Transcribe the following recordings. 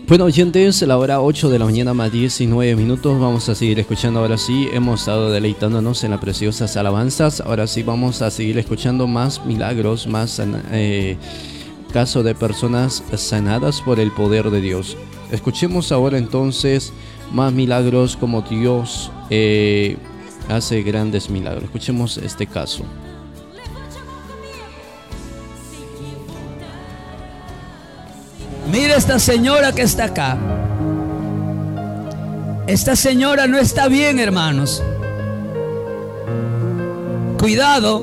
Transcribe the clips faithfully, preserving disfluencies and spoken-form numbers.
Bueno, oyentes, la hora ocho de la mañana más diecinueve minutos. Vamos a seguir escuchando. Ahora sí, hemos estado deleitándonos en las preciosas alabanzas. Ahora sí vamos a seguir escuchando más milagros, más eh, casos de personas sanadas por el poder de Dios. Escuchemos ahora entonces más milagros, como Dios eh, hace grandes milagros. Escuchemos este caso. Mira esta señora que está acá. Esta señora no está bien, hermanos. Cuidado.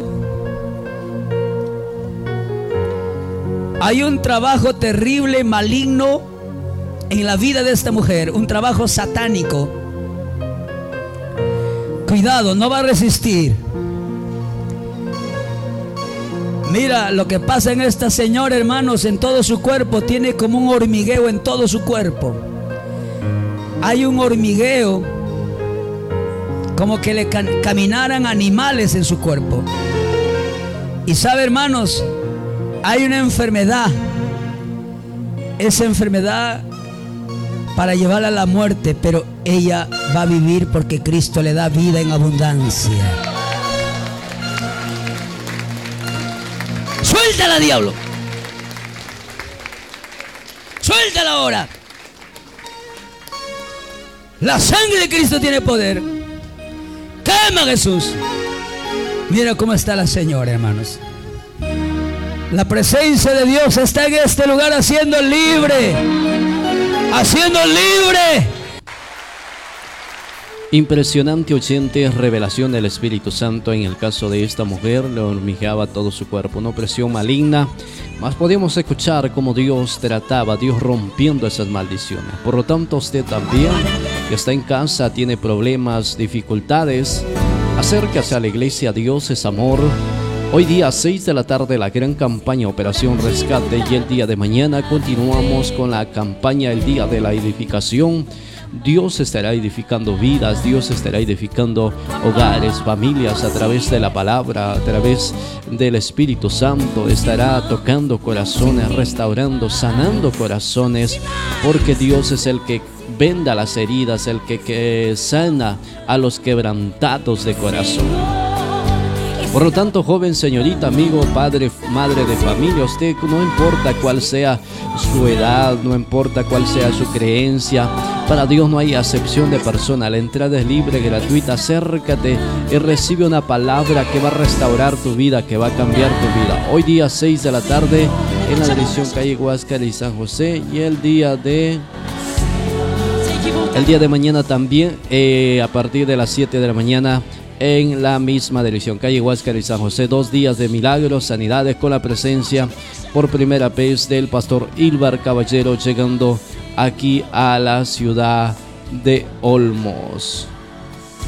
Hay un trabajo terrible, maligno en la vida de esta mujer. Un trabajo satánico. Cuidado, no va a resistir. Mira lo que pasa en esta señora, hermanos. En todo su cuerpo tiene como un hormigueo en todo su cuerpo. Hay un hormigueo, como que le can- caminaran animales en su cuerpo. Y sabe, hermanos, hay una enfermedad. Esa enfermedad para llevarla a la muerte, pero ella va a vivir porque Cristo le da vida en abundancia. Suéltala, diablo. Suéltala ahora. La sangre de Cristo tiene poder. Quema, Jesús. Mira cómo está la señora, hermanos. La presencia de Dios está en este lugar, haciendo libre. Haciendo libre. Impresionante, oyente, revelación del Espíritu Santo. En el caso de esta mujer, le hormigueaba todo su cuerpo, una opresión maligna. Mas podíamos escuchar cómo Dios trataba, Dios rompiendo esas maldiciones. Por lo tanto, usted también, que está en casa, tiene problemas, dificultades, acérquese a la iglesia. Dios es amor. Hoy día, seis de la tarde, la gran campaña Operación Rescate, y el día de mañana continuamos con la campaña El Día de la Edificación. Dios estará edificando vidas, Dios estará edificando hogares, familias a través de la palabra, a través del Espíritu Santo. Estará tocando corazones, restaurando, sanando corazones, porque Dios es el que venda las heridas, el que, que sana a los quebrantados de corazón. Por lo tanto, joven, señorita, amigo, padre, madre de familia, usted, no importa cuál sea su edad, no importa cuál sea su creencia, para Dios no hay acepción de persona. La entrada es libre, gratuita. Acércate y recibe una palabra que va a restaurar tu vida, que va a cambiar tu vida. Hoy día, seis de la tarde, en la dirección calle Huáscar y San José, y el día de... El día de mañana también, eh, a partir de las siete de la mañana, en la misma dirección, calle Huáscar y San José. Dos días de milagros, sanidades, con la presencia por primera vez del pastor Ilvar Caballero, llegando aquí a la ciudad de Olmos.